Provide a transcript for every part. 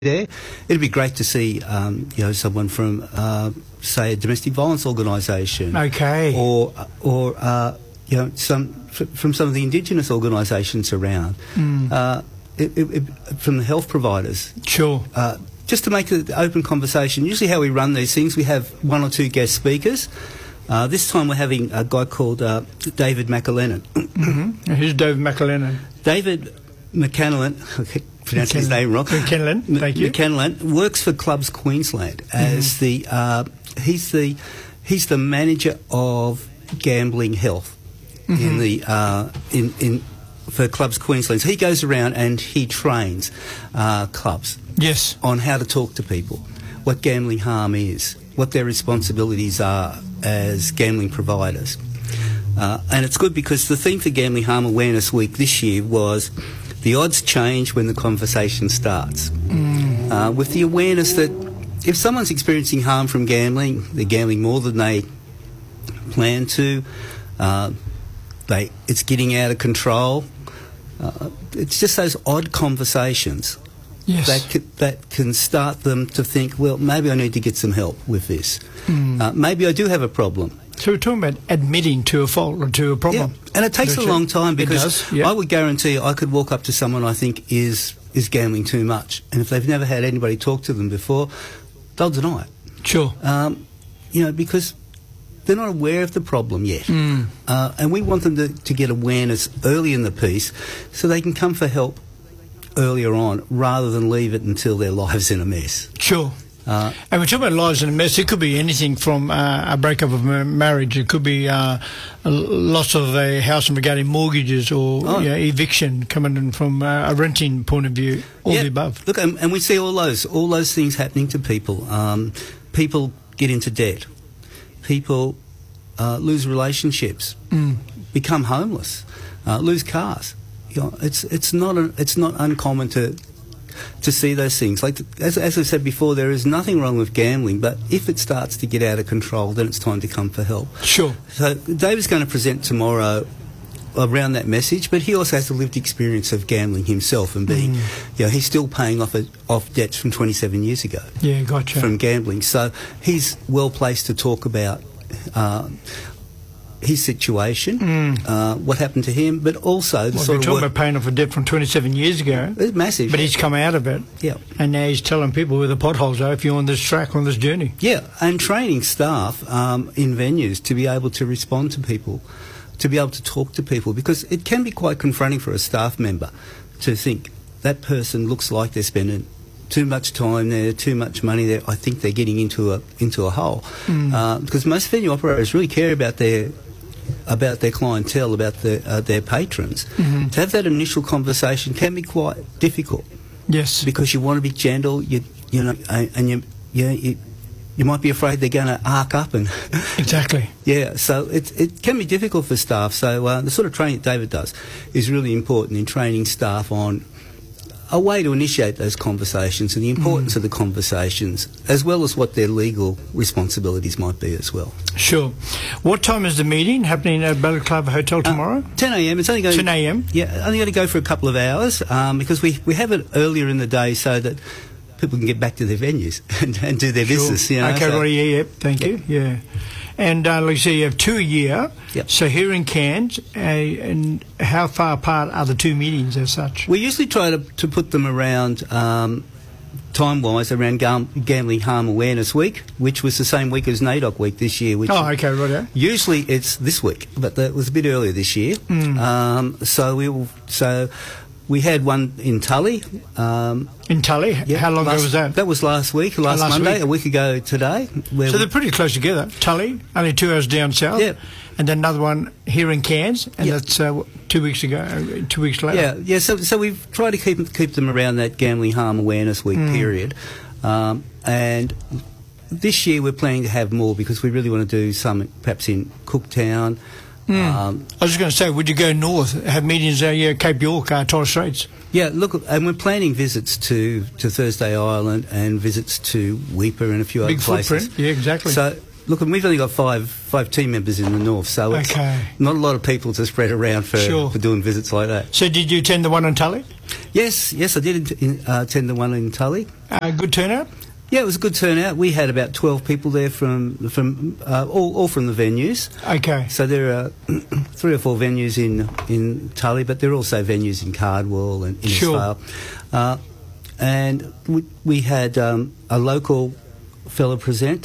there. It'd be great to see, someone from, say, a domestic violence organisation, okay, or from some of the Indigenous organisations around, from the health providers. Sure. Just to make an open conversation. Usually, how we run these things, we have one or two guest speakers. This time, we're having a guy called David McAlennan. Mm-hmm. Who's David McAlennan? David McAlennan. Pronounced his name wrong. McAlennan, thank you. McAlennan works for Clubs Queensland as he's the manager of gambling health for Clubs Queensland. So he goes around and he trains clubs on how to talk to people, what gambling harm is, what their responsibilities are as gambling providers. And it's good because the theme for Gambling Harm Awareness Week this year was the odds change when the conversation starts. With the awareness that if someone's experiencing harm from gambling, they're gambling more than they plan to, it's getting out of control. It's just those odd conversations that can start them to think, well, maybe I need to get some help with this. Maybe I do have a problem. So we're talking about admitting to a fault or to a problem. Yeah. And it takes a long time because I would guarantee I could walk up to someone I think is gambling too much, and if they've never had anybody talk to them before, they'll deny it. Sure. Because they're not aware of the problem yet. And we want them to get awareness early in the piece so they can come for help earlier on rather than leave it until their lives in a mess. Sure. And we're talking about lives in a mess. It could be anything from a breakup of a marriage. It could be a loss of a house regarding mortgages or eviction coming in from a renting point of view, all the above. Look, and we see all those things happening to people. People get into debt. People lose relationships, become homeless, lose cars. It's not uncommon to see those things. Like as I said before, there is nothing wrong with gambling, but if it starts to get out of control, then it's time to come for help. Sure. So David's going to present tomorrow around that message, but he also has a lived experience of gambling himself and being, he's still paying off debts from 27 years ago. Yeah, gotcha. From gambling, so he's well placed to talk about his situation, what happened to him, but also the sort of talking about paying off a debt from 27 years ago. It's massive. But he's come out of it. Yeah. And now he's telling people where the potholes are if you're on this track, on this journey. Yeah, and training staff in venues to be able to respond to people, to be able to talk to people, because it can be quite confronting for a staff member to think that person looks like they're spending too much time there, too much money there. I think they're getting into a hole. Because most venue operators really care about their clientele, about their patrons. To have that initial conversation can be quite difficult. Yes, because you want to be gentle, and you might be afraid they're going to arc up and exactly. Yeah, so it can be difficult for staff. So the sort of training that David does is really important in training staff on a way to initiate those conversations and the importance of the conversations, as well as what their legal responsibilities might be as well. Sure. What time is the meeting happening at Balaclava Hotel tomorrow? 10 a.m. It's only going 10 a.m. Yeah, only going to go for a couple of hours because we have it earlier in the day so that people can get back to their venues and do their business. Okay, right, thank you. Yeah. And like you say, you have 2 a year. Yep. So here in Cairns, and how far apart are the two meetings as such? We usually try to put them around, time-wise, around Gambling Harm Awareness Week, which was the same week as NAIDOC Week this year. Okay, right. Usually it's this week, but it was a bit earlier this year. So we had one in Tully. In Tully? Yeah, how long ago was that? That was last Monday, a week ago today. So they're pretty close together. Tully, only 2 hours down south. Yeah. And then another one here in Cairns, and that's 2 weeks ago, 2 weeks later. Yeah. So we've tried to keep them around that Gambling Harm Awareness Week period. And this year we're planning to have more because we really want to do some perhaps in Cooktown. I was just going to say, would you go north, have meetings Cape York, Torres Straits? Yeah, look, and we're planning visits to Thursday Island and visits to Weipa and a few other places. Big footprint, yeah, exactly. So, look, and we've only got five team members in the north, so it's not a lot of people to spread around for doing visits like that. So did you attend the one in Tully? Yes, I did attend the one in Tully. Good turnout? Yeah, it was a good turnout. We had about 12 people there from all from the venues. Okay. So there are 3 or 4 venues in Tully, but there are also venues in Cardwell and Innisfail. Sure. And we had a local fella present,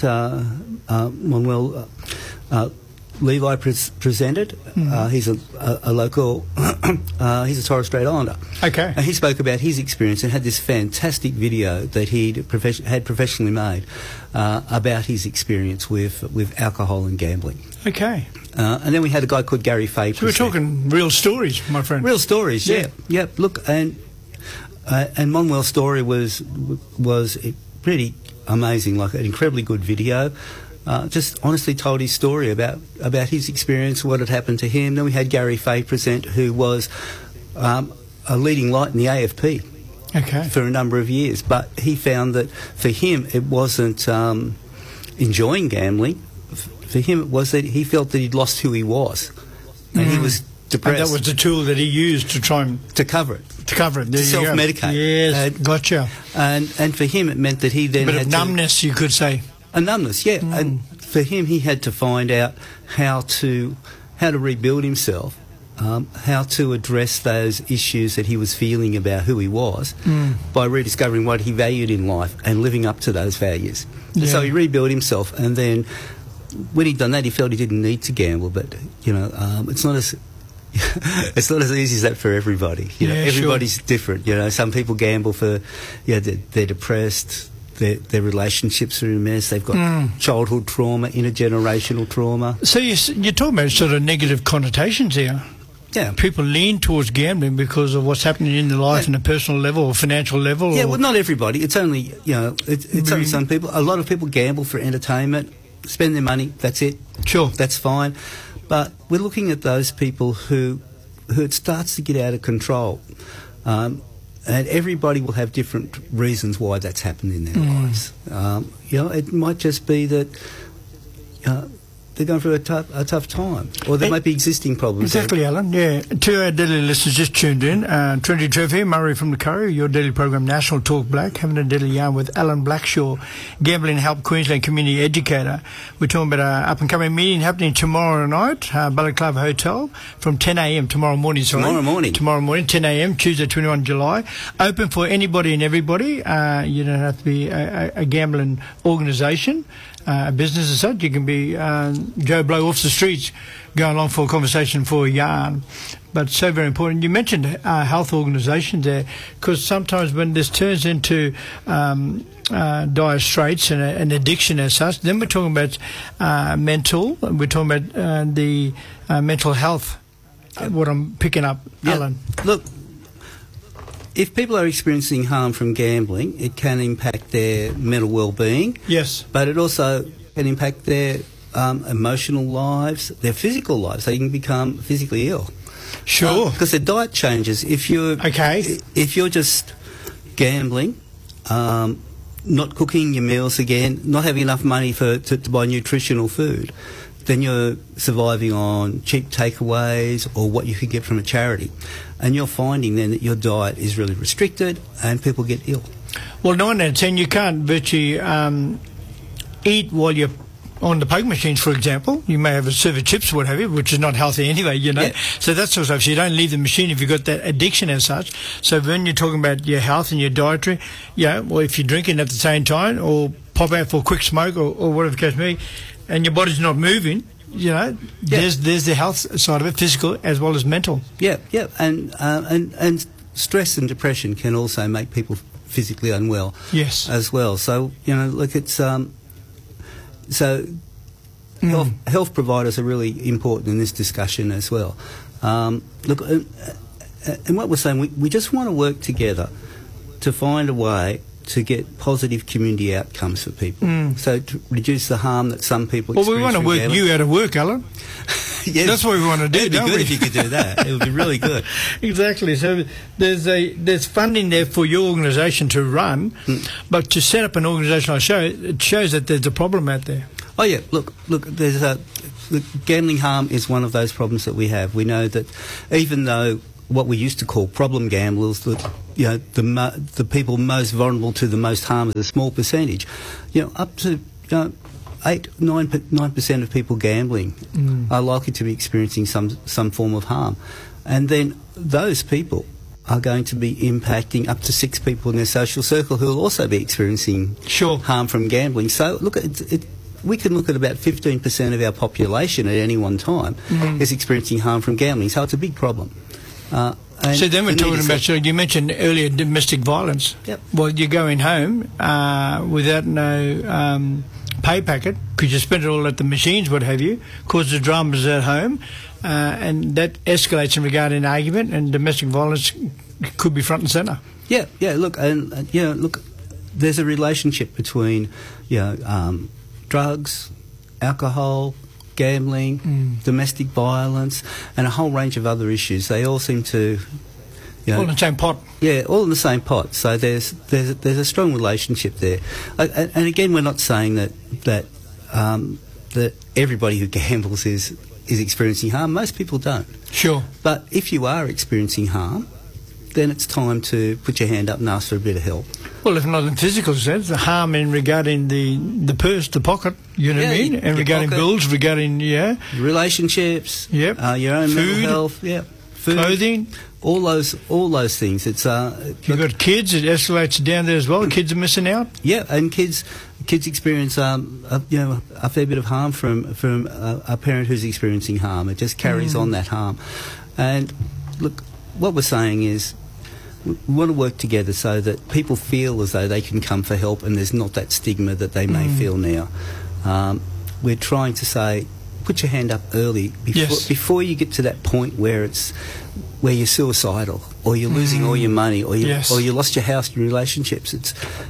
Manuel Levi presented. Mm-hmm. He's a local, he's a Torres Strait Islander. Okay. And he spoke about his experience and had this fantastic video that he'd had professionally made about his experience with alcohol and gambling. Okay. And then we had a guy called Gary Fay. So we're talking real stories, my friend. Real stories, yeah. Look, and Manuel's story was pretty amazing, like an incredibly good video. Just honestly told his story about his experience, what had happened to him. Then we had Gary Fay present, who was a leading light in the AFP for a number of years. But he found that for him it wasn't enjoying gambling. For him it was that he felt that he'd lost who he was. And he was depressed. And that was the tool that he used to try and... To cover it. To cover it. To self-medicate. Yes, gotcha. And for him it meant that he then had... A bit of numbness, you could say. A numbness, yeah. And for him, he had to find out how to rebuild himself, how to address those issues that he was feeling about who he was by rediscovering what he valued in life and living up to those values. Yeah. So he rebuilt himself, and then when he'd done that, he felt he didn't need to gamble. But it's not as it's not as easy as that for everybody. Everybody's different. Some people gamble for they're depressed. Their relationships are a mess. They've got childhood trauma, intergenerational trauma. So you're talking about sort of negative connotations here. Yeah. People lean towards gambling because of what's happening in their life on a personal level or financial level. Yeah, well, not everybody. It's only, it's only some people. A lot of people gamble for entertainment, spend their money, that's it. Sure. That's fine. But we're looking at those people who it starts to get out of control. And everybody will have different reasons why that's happened in their lives. It might just be that they're going through a tough time, or there might be existing problems. Exactly, there. Alan. Yeah. To our daily listeners just tuned in, Trinity Trev here, Murray from the Curry, your daily program National Talk Black, having a daily yarn with Alan Blackshaw, Gambling Help Queensland community educator. We're talking about an up-and-coming meeting happening tomorrow night, Balaclava Hotel, from 10 a.m. Tomorrow morning, 10 a.m., Tuesday, 21 July. Open for anybody and everybody. You don't have to be a gambling organisation. A business as such. You can be Joe Blow off the streets going along for a conversation for a yarn. But so very important. You mentioned health organisations there, because sometimes when this turns into dire straits and an addiction as such, then we're talking about we're talking about the mental health, what I'm picking up, Alan. Look, if people are experiencing harm from gambling, it can impact their mental well-being. Yes. But it also can impact their emotional lives, their physical lives. They can become physically ill. Sure. Because their diet changes. If you're just gambling, not cooking your meals again, not having enough money to buy nutritional food, then you're surviving on cheap takeaways or what you could get from a charity. And you're finding then that your diet is really restricted and people get ill. Well, 9 out of 10, you can't virtually eat while you're on the poker machines, for example. You may have a serve of chips or what have you, which is not healthy anyway, Yeah. So that's sort of stuff. So you don't leave the machine if you've got that addiction as such. So when you're talking about your health and your dietary, well, if you're drinking at the same time or pop out for a quick smoke or whatever the case may be, and your body's not moving, there's the health side of it, physical as well as mental. Yeah, and stress and depression can also make people physically unwell. Yes, as well. So look, it's health providers are really important in this discussion as well. Look, and what we're saying, we just want to work together to find a way to get positive community outcomes for people. So to reduce the harm that some people experience. Well, we want to work gambling. You out of work, Alan. Yes. That's what we want to do, don't we? It'd be good if you could do that. It would be really good. Exactly. So there's funding there for your organisation to run, but to set up an organisational show, it shows that there's a problem out there. Oh yeah, look. There's gambling harm is one of those problems that we have. We know that even though what we used to call problem gamblers, the people most vulnerable to the most harm is a small percentage. Up to 9% of people gambling are likely to be experiencing some form of harm, and then those people are going to be impacting up to 6 people in their social circle who will also be experiencing harm from gambling. So look, we can look at about 15% of our population at any one time is experiencing harm from gambling. So it's a big problem. So then we're talking about, you mentioned earlier domestic violence. Yep. Well, you're going home without no pay packet because you spend it all at the machines, what have you, causes dramas at home, and that escalates in regard to an argument, and domestic violence could be front and centre. Yeah. Look, there's a relationship between drugs, alcohol, gambling, domestic violence, and a whole range of other issues. They all seem to, all in the same pot. Yeah, all in the same pot. So there's a strong relationship there. And again, we're not saying that everybody who gambles is experiencing harm. Most people don't. Sure. But if you are experiencing harm, then it's time to put your hand up and ask for a bit of help. Well, if not in physical sense, the harm in regarding the purse, the pocket, you know what I mean? And regarding pocket, bills, regarding, relationships, your own food, mental health, food, clothing. All those things. It's you've got kids, it escalates down there as well. Kids are missing out. Yeah, and kids experience a fair bit of harm from a parent who's experiencing harm. It just carries on that harm. And look, what we're saying is we want to work together so that people feel as though they can come for help and there's not that stigma that they may feel now. We're trying to say, put your hand up early before you get to that point where you're suicidal or you're losing all your money or you lost your house, your relationships. It's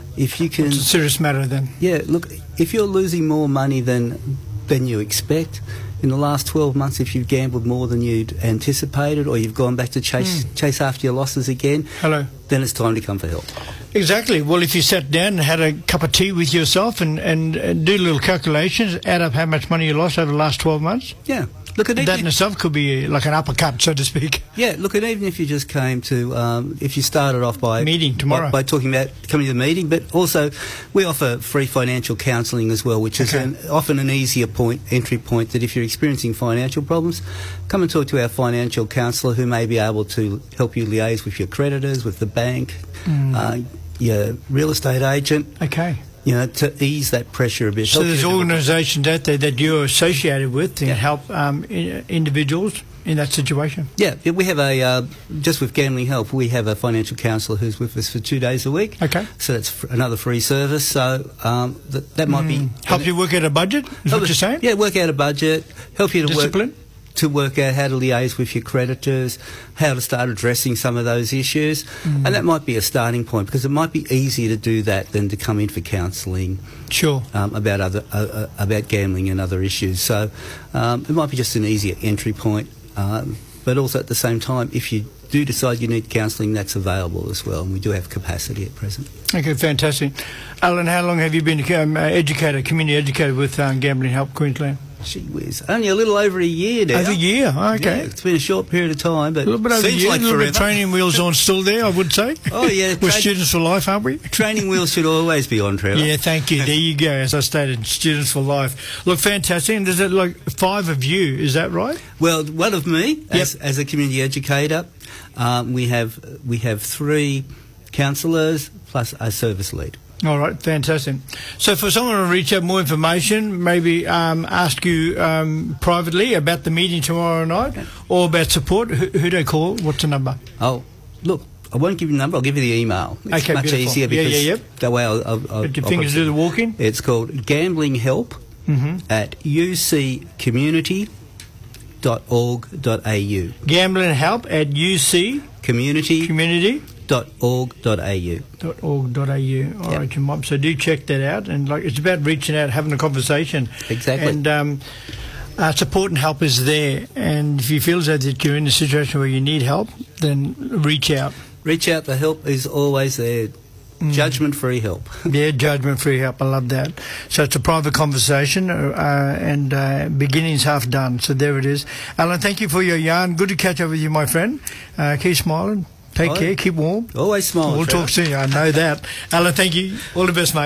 a serious matter then. Yeah, look, if you're losing more money than you expect in the last 12 months, if you've gambled more than you'd anticipated or you've gone back to chase after your losses again, then it's time to come for help. Exactly. Well, if you sat down and had a cup of tea with yourself and do little calculations, add up how much money you lost over the last 12 months. Yeah. Look, that in itself could be like an uppercut, so to speak. Yeah, look, and even if you just came to, if you started off by meeting tomorrow, by talking about coming to the meeting, but also we offer free financial counselling as well, which is often an easier entry point. That if you're experiencing financial problems, come and talk to our financial counsellor, who may be able to help you liaise with your creditors, with the bank, your real estate agent. Okay. To ease that pressure a bit. So there's organisations out there that you're associated with to help individuals in that situation? Yeah, we have just with Gambling Help, we have a financial counsellor who's with us for 2 days a week. Okay. So that's another free service. So that might be... Help you work out a budget, is what you're saying? Yeah, work out a budget, help you to work out how to liaise with your creditors, how to start addressing some of those issues. And that might be a starting point, because it might be easier to do that than to come in for counselling about gambling and other issues. So it might be just an easier entry point. But also at the same time, if you do decide you need counselling, that's available as well, and we do have capacity at present. Okay, fantastic. Alan, how long have you been community educated with Gambling Help Queensland? Gee whiz, only a little over a year now. Over a year, okay. Yeah, it's been a short period of time, but a little bit over seems a year, like a little forever. bit training wheels on still there, I would say. Oh yeah, we're students for life, aren't we? Training wheels should always be on, Trevor. Yeah, thank you. There you go. As I stated, students for life. Look, fantastic. And there's like 5 of you, is that right? Well, one of me as a community educator. We have 3 counsellors plus a service lead. All right, fantastic. So for someone to reach out more information, maybe ask you privately about the meeting tomorrow night or about support, who do they call? What's the number? Oh, look, I won't give you the number, I'll give you the email. It's much easier because that way I'll get your fingers do the walking. It's called Gambling Help at uccommunity.org.au. Gambling Help at uccommunity.org.au. .org.au. All right, Jim Mop. So do check that out, and it's about reaching out, having a conversation. Exactly. And support and help is there. And if you feel as though that you're in a situation where you need help, then reach out. Reach out. The help is always there. Judgment-free help. Yeah, judgment-free help. I love that. So it's a private conversation, and beginning's half done. So there it is. Alan, thank you for your yarn. Good to catch up with you, my friend. Keep smiling. Take care. Keep warm. Always smiling. We'll talk soon. I know that. Alan, thank you. All the best, mate.